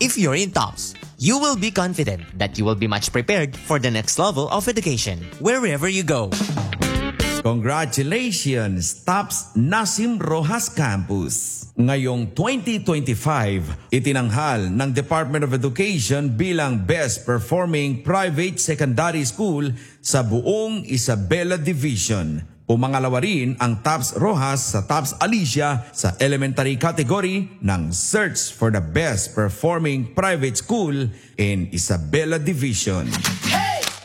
If you're in TOPS, you will be confident that you will be much prepared for the next level of education wherever you go. Congratulations, TOPS Nasim Rojas Campus! Ngayong 2025, itinanghal ng Department of Education bilang Best Performing Private Secondary School sa buong Isabela Division. Pumangalawa rin ang TOPS Rojas sa TOPS Alicia sa elementary category ng Search for the Best Performing Private School in Isabela Division.